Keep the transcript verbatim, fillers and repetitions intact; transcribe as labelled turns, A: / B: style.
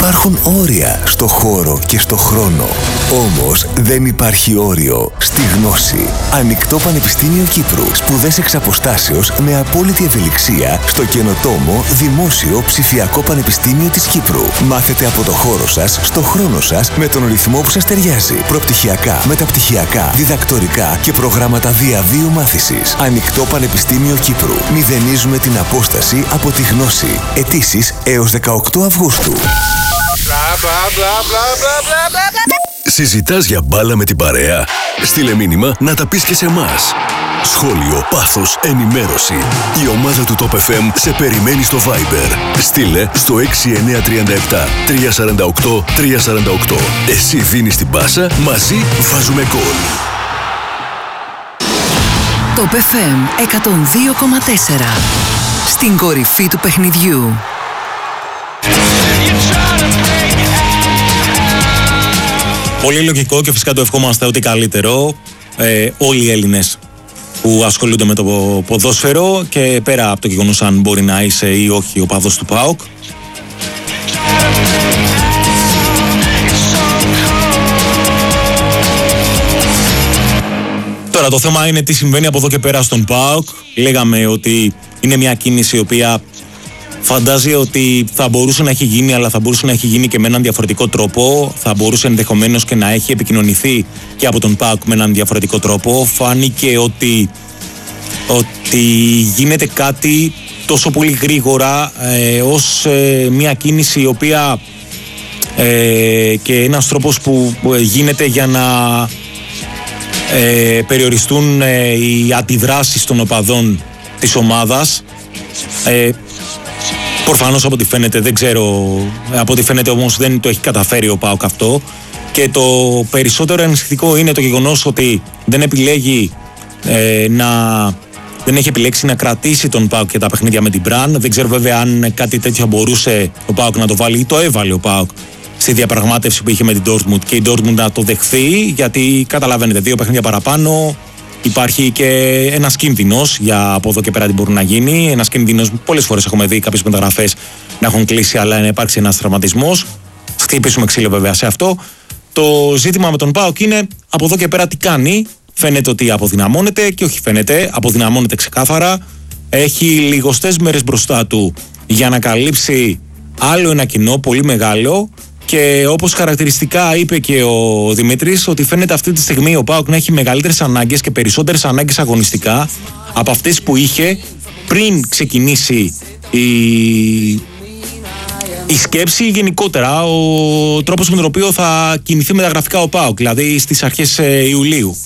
A: Υπάρχουν όρια στο χώρο και στο χρόνο. Όμως δεν υπάρχει όριο στη γνώση. Ανοιχτό Πανεπιστήμιο Κύπρου. Σπουδές εξ αποστάσεως με απόλυτη ευελιξία στο καινοτόμο Δημόσιο Ψηφιακό Πανεπιστήμιο της Κύπρου. Μάθετε από το χώρο σας, στο χρόνο σας, με τον ρυθμό που σας ταιριάζει. Προπτυχιακά, μεταπτυχιακά, διδακτορικά και προγράμματα διαβίου μάθησης. Ανοιχτό Πανεπιστήμιο Κύπρου. Μηδενίζουμε την απόσταση από τη γνώση. Αιτήσεις έως δεκαοκτώ Αυγούστου.
B: Συζητάς για μπάλα με την παρέα? Στείλε μήνυμα να τα πεις και σε εμάς. Σχόλιο, πάθος, ενημέρωση. Η ομάδα του Top εφ εμ σε περιμένει στο Viber. Στείλε στο έξι εννιά τρία επτά τρία τέσσερα οκτώ τρία τέσσερα οκτώ. Εσύ δίνεις την πάσα, μαζί βάζουμε γκολ.
C: Top εφ εμ εκατόν δύο κόμμα τέσσερα. Στην κορυφή του παιχνιδιού.
D: Πολύ λογικό και φυσικά το ευχόμαστε ότι καλύτερο ε, όλοι οι Έλληνες που ασχολούνται με το ποδόσφαιρο και πέρα από το γεγονός αν μπορεί να είσαι ή όχι ο παδός του ΠΑΟΚ. Τώρα το θέμα είναι τι συμβαίνει από εδώ και πέρα στον ΠΑΟΚ. Λέγαμε ότι είναι μια κίνηση η οποία φαντάζει ότι θα μπορούσε να έχει γίνει, αλλά θα μπορούσε να έχει γίνει και με έναν διαφορετικό τρόπο. Θα μπορούσε ενδεχομένως και να έχει επικοινωνηθεί και από τον ΠΑΟΚ με έναν διαφορετικό τρόπο. Φάνηκε ότι, ότι γίνεται κάτι τόσο πολύ γρήγορα ε, ως ε, μια κίνηση η οποία ε, και ένας τρόπος που γίνεται για να ε, περιοριστούν ε, οι αντιδράσεις των οπαδών της ομάδας. Ε, Προφανώς από ό,τι φαίνεται, δεν ξέρω, από ό,τι φαίνεται όμως δεν το έχει καταφέρει ο ΠΑΟΚ αυτό. Και το περισσότερο ενισχυτικό είναι το γεγονός ότι δεν επιλέγει ε, να... δεν έχει επιλέξει να κρατήσει τον ΠΑΟΚ και τα παιχνίδια με την Μπραν. Δεν ξέρω βέβαια αν κάτι τέτοιο μπορούσε ο ΠΑΟΚ να το βάλει ή το έβαλε ο ΠΑΟΚ στη διαπραγμάτευση που είχε με την Dortmund και η Dortmund να το δεχθεί, γιατί καταλαβαίνετε, δύο παιχνίδια παραπάνω. Υπάρχει και ένας κίνδυνος για από εδώ και πέρα τι μπορεί να γίνει. Ένας κίνδυνος που πολλές φορές έχουμε δει κάποιες μεταγραφές να έχουν κλείσει, αλλά να υπάρξει ένας τραυματισμός. Θα χτυπήσουμε ξύλο βέβαια σε αυτό. Το ζήτημα με τον ΠΑΟΚ είναι από εδώ και πέρα τι κάνει. Φαίνεται ότι αποδυναμώνεται και όχι φαίνεται, αποδυναμώνεται ξεκάθαρα. Έχει λιγοστές μέρες μπροστά του για να καλύψει άλλο ένα κοινό πολύ μεγάλο. Και όπως χαρακτηριστικά είπε και ο Δημήτρης, ότι φαίνεται αυτή τη στιγμή ο ΠΑΟΚ να έχει μεγαλύτερες ανάγκες και περισσότερες ανάγκες αγωνιστικά από αυτές που είχε πριν ξεκινήσει η, η σκέψη γενικότερα, ο τρόπος με τον οποίο θα κινηθεί μεταγραφικά ο ΠΑΟΚ, δηλαδή στις αρχές Ιουλίου.